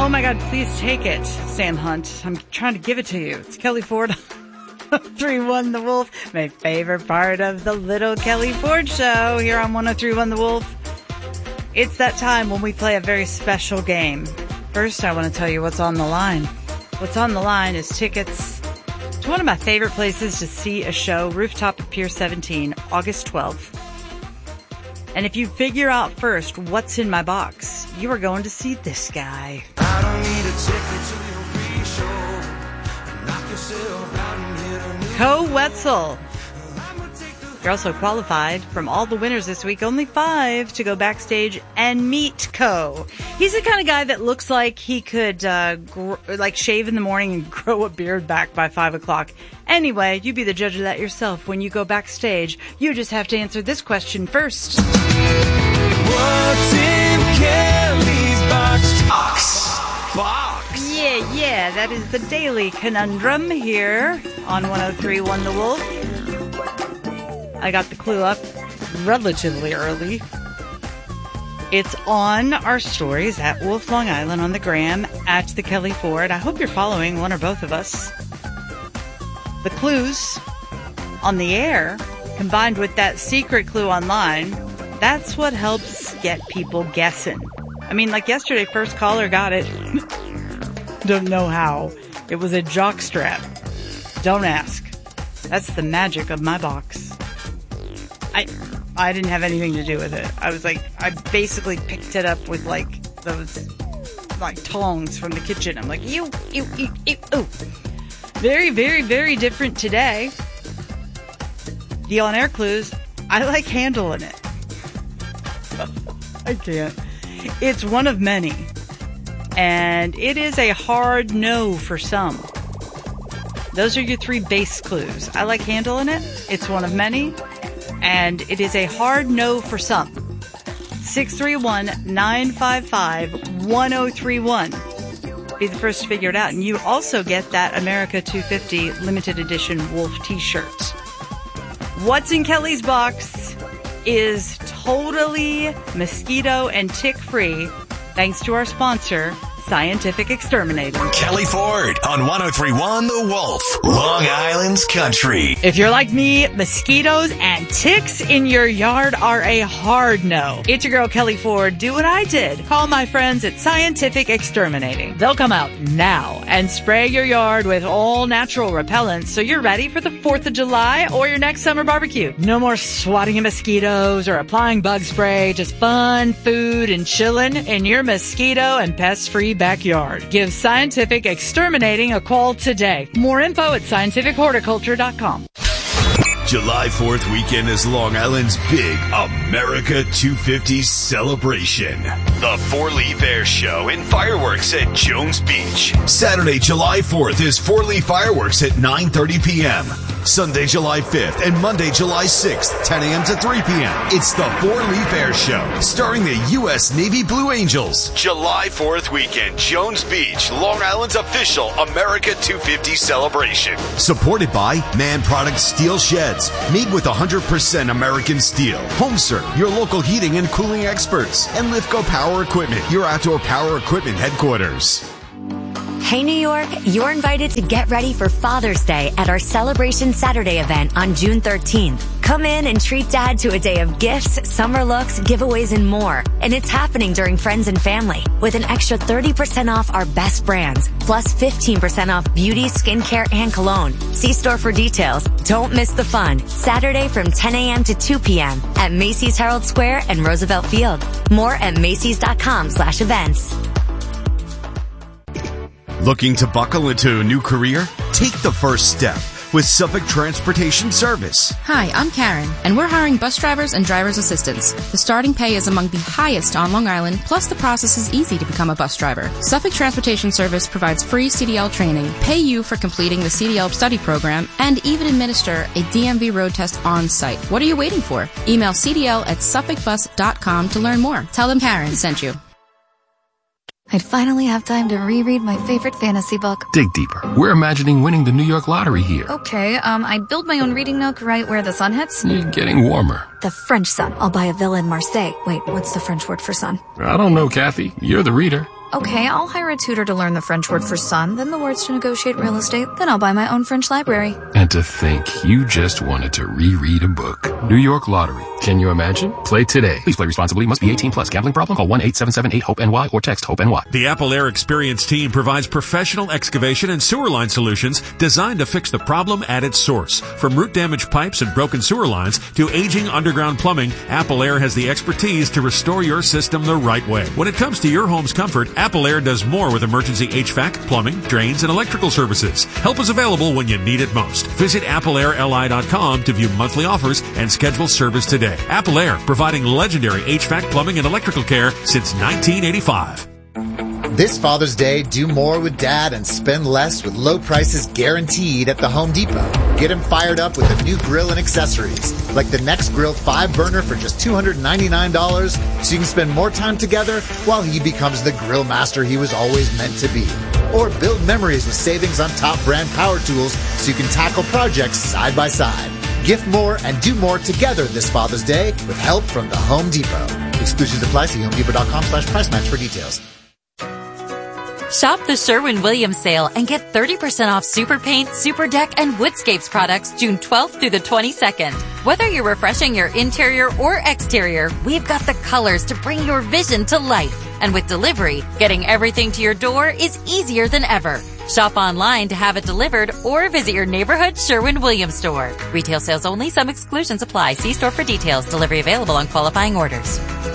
Oh my God, please take it, Sam Hunt. I'm trying to give it to you. It's Kelly Ford. 103.1 The Wolf. My favorite part of the Little Kelly Ford Show here on 103.1 The Wolf. It's that time when we play a very special game. First, I want to tell you what's on the line. What's on the line is tickets to one of my favorite places to see a show, Rooftop at Pier 17, August 12th. And if you figure out first what's in my box, you are going to see this guy. I don't need a ticket to your free show. Knock yourself out and hit a new Co Wetzel. You're also qualified from all the winners this week, only 5 to go backstage and meet Co. He's the kind of guy that looks like he could shave in the morning and grow a beard back by 5 o'clock. Anyway, you be the judge of that yourself when you go backstage. You just have to answer this question first. What's in Kelly's box? Yeah, that is the Daily Conundrum here on 103.1 The Wolf. I got the clue up relatively early. It's on our stories at Wolf Long Island on the gram, at the Kelly Ford. I hope you're following one or both of us. The clues on the air, combined with that secret clue online, that's what helps get people guessing. I mean, like yesterday, first caller got it. Don't know how. It was a jock strap. Don't ask. That's the magic of my box. I didn't have anything to do with it. I basically picked it up with those tongs from the kitchen. I'm like, ew. Very, very, very different today. The on-air clues, I like handling it. I can't. It's one of many. And it is a hard no for some. Those are your 3 base clues. I like handling it. It's one of many. And it is a hard no for some. 631-955-1031. Be the first to figure it out. And you also get that America 250 limited edition Wolf t-shirt. What's in Kelly's box is totally mosquito and tick free, thanks to our sponsor, Scientific Exterminating. Kelly Ford on 103.1 The Wolf, Long Island's country. If you're like me, mosquitoes and ticks in your yard are a hard no. It's your girl Kelly Ford. Do what I did. Call my friends at Scientific Exterminating. They'll come out now and spray your yard with all natural repellents so you're ready for the 4th of July or your next summer barbecue. No more swatting at mosquitoes or applying bug spray. Just fun, food, and chilling in your mosquito and pest-free backyard. Give Scientific Exterminating a call today. More info at scientifichorticulture.com. July 4th weekend is Long Island's big America 250 celebration. The 4-Leaf Air Show and fireworks at Jones Beach. Saturday, July 4th is 4-Leaf Fireworks at 9:30 p.m. Sunday, July 5th and Monday, July 6th, 10 a.m. to 3 p.m. It's the 4-Leaf Air Show, starring the U.S. Navy Blue Angels. July 4th weekend, Jones Beach, Long Island's official America 250 celebration. Supported by Man Products Steel Sheds, made with 100% American steel. HomeServe, your local heating and cooling experts. And Lifco Power Equipment, your outdoor power equipment headquarters. Hey New York, you're invited to get ready for Father's Day at our Celebration Saturday event on June 13th. Come in and treat Dad to a day of gifts, summer looks, giveaways, and more. And it's happening during Friends and Family with an extra 30% off our best brands, plus 15% off beauty, skincare, and cologne. See store for details. Don't miss the fun. Saturday from 10 a.m. to 2 p.m. at Macy's Herald Square and Roosevelt Field. More at Macys.com/events. Looking to buckle into a new career? Take the first step with Suffolk Transportation Service. Hi, I'm Karen, and we're hiring bus drivers and driver's assistants. The starting pay is among the highest on Long Island, plus the process is easy to become a bus driver. Suffolk Transportation Service provides free CDL training, pay you for completing the CDL study program, and even administer a DMV road test on site. What are you waiting for? Email cdl@suffolkbus.com to learn more. Tell them Karen sent you. I'd finally have time to reread my favorite fantasy book. Dig deeper. We're imagining winning the New York lottery here. Okay, I'd build my own reading nook right where the sun hits. Getting warmer. The French sun. I'll buy a villa in Marseille. Wait, what's the French word for sun? I don't know, Kathy. You're the reader. Okay, I'll hire a tutor to learn the French word for son, then the words to negotiate real estate, then I'll buy my own French library. And to think you just wanted to reread a book. New York Lottery. Can you imagine? Play today. Please play responsibly. Must be 18 plus. Gambling problem? Call 1-877-8-HOPE-NY or text HOPE-NY. The Apple Air Experience team provides professional excavation and sewer line solutions designed to fix the problem at its source. From root damaged pipes and broken sewer lines to aging underground plumbing, Apple Air has the expertise to restore your system the right way. When it comes to your home's comfort, Apple Air does more with emergency HVAC, plumbing, drains, and electrical services. Help is available when you need it most. Visit AppleAirLI.com to view monthly offers and schedule service today. Apple Air, providing legendary HVAC, plumbing, and electrical care since 1985. This Father's Day, do more with Dad and spend less with low prices guaranteed at the Home Depot. Get him fired up with a new grill and accessories, like the Next Grill 5-burner for just $299, so you can spend more time together while he becomes the grill master he was always meant to be. Or build memories with savings on top brand power tools so you can tackle projects side by side. Gift more and do more together this Father's Day with help from the Home Depot. Exclusions apply. See HomeDepot.com/price match for details. Shop the Sherwin-Williams sale and get 30% off Super Paint, Super Deck, and Woodscapes products June 12th through the 22nd. Whether you're refreshing your interior or exterior, we've got the colors to bring your vision to life. And with delivery, getting everything to your door is easier than ever. Shop online to have it delivered or visit your neighborhood Sherwin-Williams store. Retail sales only. Some exclusions apply. See store for details. Delivery available on qualifying orders.